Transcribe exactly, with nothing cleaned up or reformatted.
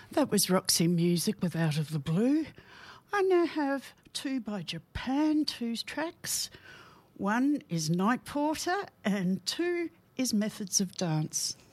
That was Roxy Music with Out of the Blue. I now have two by Japan, two tracks. One is Night Porter and two is Methods of Dance.